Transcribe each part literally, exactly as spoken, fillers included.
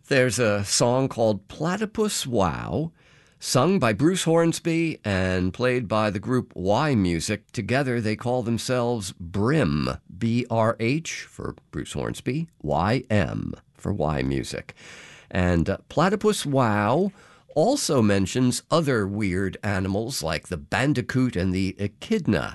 There's a song called Platypus Wow, sung by Bruce Hornsby and played by the group Y Music. Together they call themselves Brim, B R H for Bruce Hornsby, Y M for Y Music. And uh, Platypus Wow also mentions other weird animals like the bandicoot and the echidna.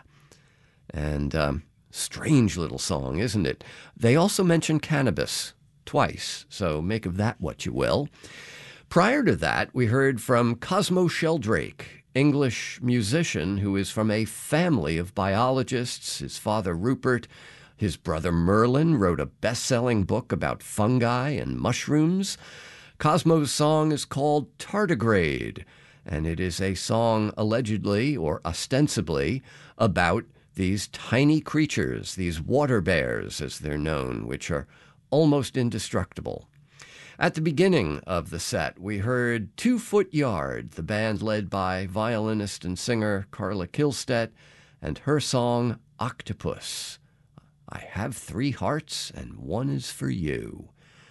And um, strange little song, isn't it? They also mention cannabis twice, so make of that what you will. Prior to that, we heard from Cosmo Sheldrake, English musician who is from a family of biologists. His father, Rupert, his brother Merlin, wrote a best-selling book about fungi and mushrooms. Cosmo's song is called Tardigrade, and it is a song allegedly or ostensibly about these tiny creatures, these water bears as they're known, which are almost indestructible. At the beginning of the set, we heard Two Foot Yard, the band led by violinist and singer Carla Kihlstedt, and her song Octopus. I have three hearts, and one is for you.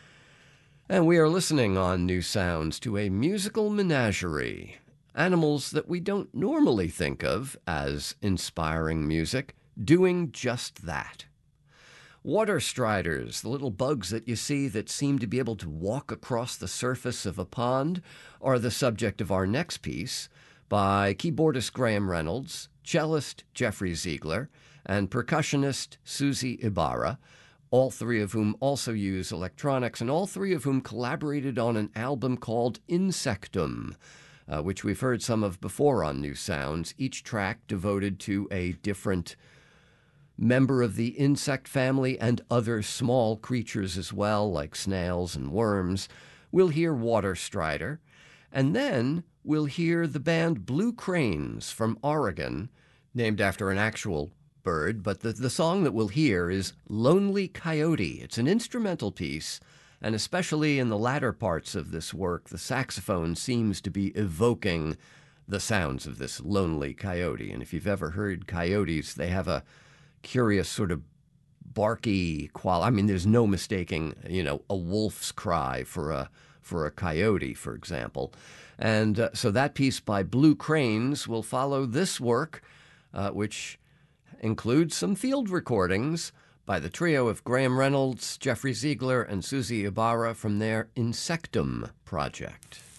And we are listening on New Sounds to a musical menagerie, animals that we don't normally think of as inspiring music, doing just that. Water striders, the little bugs that you see that seem to be able to walk across the surface of a pond, are the subject of our next piece by keyboardist Graham Reynolds, cellist Jeffrey Ziegler, and percussionist Susie Ibarra, all three of whom also use electronics, and all three of whom collaborated on an album called Insectum, uh, which we've heard some of before on New Sounds, each track devoted to a different member of the insect family and other small creatures as well, like snails and worms. We'll hear Water Strider, and then we'll hear the band Blue Cranes from Oregon, named after an actual bird, but the, the song that we'll hear is Lonely Coyote. It's an instrumental piece, and especially in the latter parts of this work, the saxophone seems to be evoking the sounds of this lonely coyote. And if you've ever heard coyotes, they have a curious sort of barky quality. I mean, there's no mistaking, you know, a wolf's cry for a for a coyote, for example. And uh, so that piece by Blue Cranes will follow this work, uh, which includes some field recordings by the trio of Graham Reynolds, Jeffrey Ziegler, and Susie Ibarra from their Insectum project.